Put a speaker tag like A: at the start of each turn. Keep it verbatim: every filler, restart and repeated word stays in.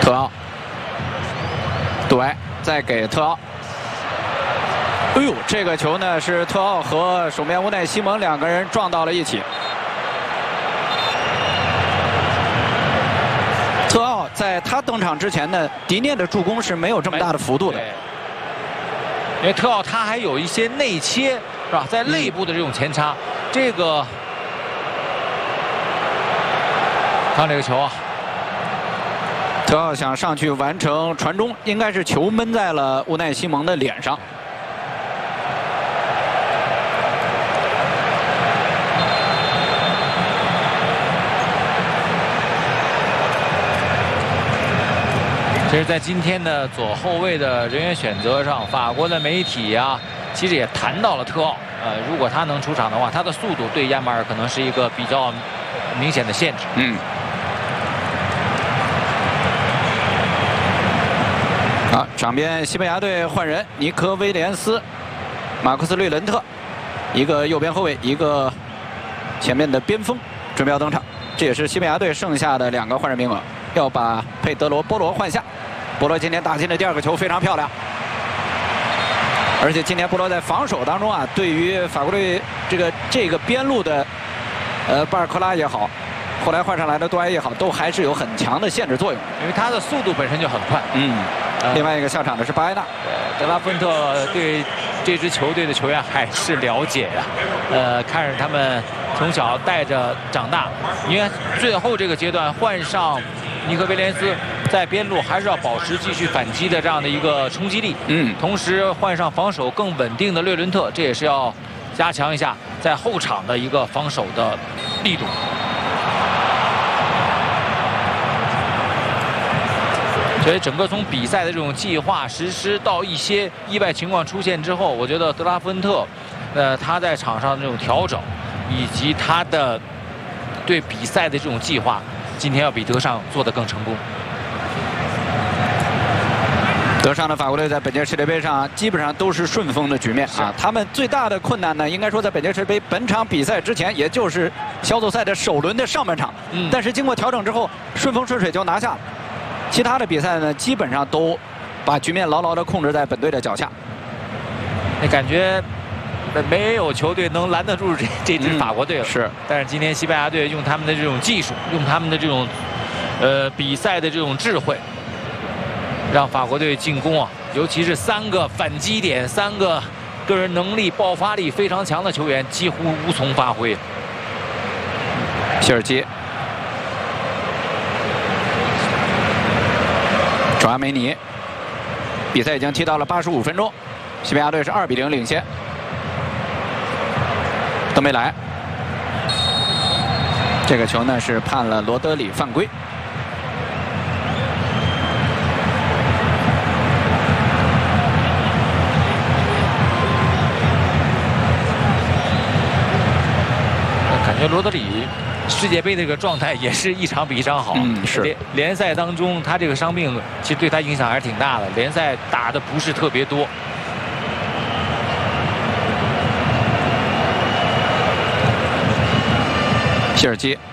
A: 特奥，杜埃再给特奥。哎呦，这个球呢是特奥和守门员乌奈西蒙两个人撞到了一起。特奥在他登场之前呢，迪涅的助攻是没有这么大的幅度的。
B: 因为特奥他还有一些内切，是吧？在肋部的这种前插，嗯、这个看这个球啊。
A: 特奥想上去完成传中，应该是球闷在了乌奈西蒙的脸上。
B: 其实，在今天的左后卫的人员选择上，法国的媒体啊，其实也谈到了特奥。呃，如果他能出场的话，他的速度对亚马尔可能是一个比较明显的限制。
A: 嗯。 好，场边西班牙队换人，尼科威廉斯、马库斯瑞伦特，一个右边后卫，一个前面的边锋，准备要登场。这也是西班牙队剩下的两个换人名额，要把佩德罗·波罗换下。波罗今天打进的第二个球非常漂亮，而且今天波罗在防守当中啊，对于法国队这个这个边路的呃巴尔科拉也好。 后来换上来的杜埃也好，都还是有很强的限制作用，
B: 因为他的速度本身就很快。
A: 嗯，呃、另外一个下场的是巴埃纳。
B: 德拉芬特对这支球队的球员还是了解呀、啊，呃，看着他们从小带着长大。因为最后这个阶段换上尼克威廉斯，在边路还是要保持继续反击的这样的一个冲击力。嗯，同时换上防守更稳定的略伦特，这也是要加强一下在后场的一个防守的力度。 所以整个从比赛的这种计划实施到一些意外情况出现之后，我觉得德拉芬特，呃，他在场上的这种调整，以及他的对比赛的这种计划，今天要比德尚做得更成功。
A: 德尚的法国队在本届世界杯上基本上都是顺风的局面啊。他们最大的困难呢，应该说在本届世界杯本场比赛之前，也就是小组赛的首轮的上半场。嗯。但是经过调整之后，顺风顺水就拿下了。 其他的比赛呢，基本上都把局面牢牢地控制在本队的脚下。
B: 那感觉没有球队能拦得住这这支法国队了。嗯、
A: 是，
B: 但是今天西班牙队用他们的这种技术，用他们的这种呃比赛的这种智慧，让法国队进攻啊，尤其是三个反击点，三个个人能力、爆发力非常强的球员几乎无从发挥。
A: 谢尔基。 卓阿梅尼，比赛已经踢到了八十五分钟，西班牙队是二比零领先。登贝莱，这个球呢是判了罗德里犯规。
B: 感觉罗德里。 世界杯这个状态也是一场比一场好。
A: 嗯，是
B: 联联赛当中，他这个伤病其实对他影响还是挺大的。联赛打的不是特别多。
A: 谢尔基